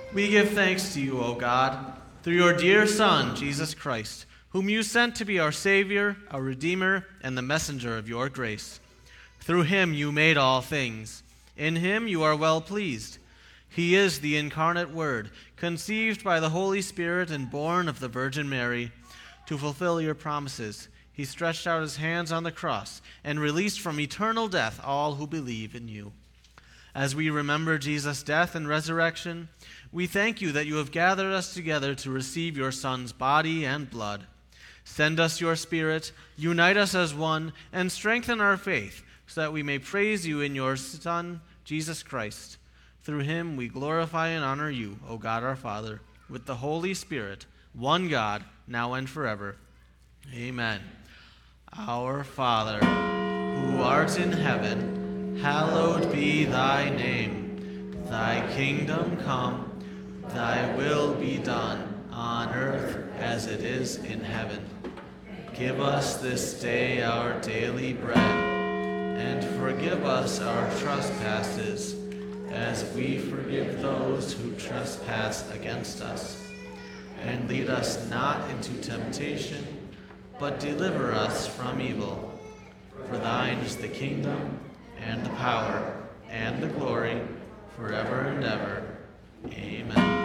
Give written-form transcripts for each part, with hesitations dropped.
We give thanks to you, O God, through your dear Son, Jesus Christ, whom you sent to be our Savior, our Redeemer, and the messenger of your grace. Through him you made all things. In him you are well pleased. He is the incarnate Word, conceived by the Holy Spirit and born of the Virgin Mary. To fulfill your promises, he stretched out his hands on the cross and released from eternal death all who believe in you. As we remember Jesus' death and resurrection, we thank you that you have gathered us together to receive your Son's body and blood. Send us your Spirit, unite us as one, and strengthen our faith, so that we may praise you in your Son, Jesus Christ. Through him we glorify and honor you, O God our Father, with the Holy Spirit, one God, now and forever. Amen. Our Father, who art in heaven, hallowed be thy name. Thy kingdom come, thy will be done, on earth as it is in heaven. Give us this day our daily bread, and forgive us our trespasses, as we forgive those who trespass against us. And lead us not into temptation, but deliver us from evil. For thine is the kingdom, and the power, and the glory, forever and ever. Amen.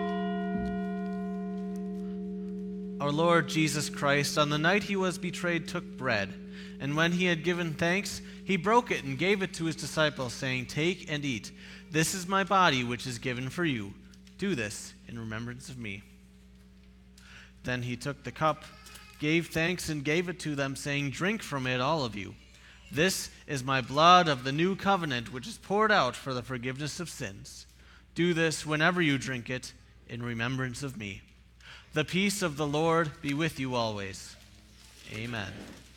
Our Lord Jesus Christ, on the night he was betrayed, took bread, and when he had given thanks, he broke it and gave it to his disciples, saying, "Take and eat. This is my body, which is given for you. Do this in remembrance of me." Then he took the cup, gave thanks, and gave it to them, saying, "Drink from it, all of you. This is my blood of the new covenant, which is poured out for the forgiveness of sins. Do this whenever you drink it in remembrance of me." The peace of the Lord be with you always. Amen.